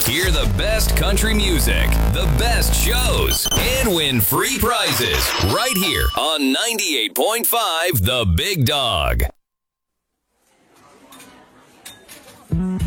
Hear the best country music, the best shows, and win free prizes right here on 98.5 The Big Dog.